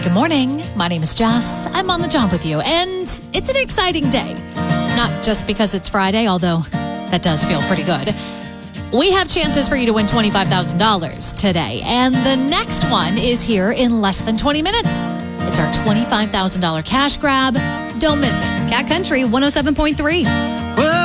good morning. My name is Jess. I'm on the job with you, and it's an exciting day. Not just because it's Friday, although that does feel pretty good. We have chances for you to win $25,000 today, and the next one is here in less than 20 minutes. It's our $25,000 cash grab. Don't miss it. Cat Country 107.3.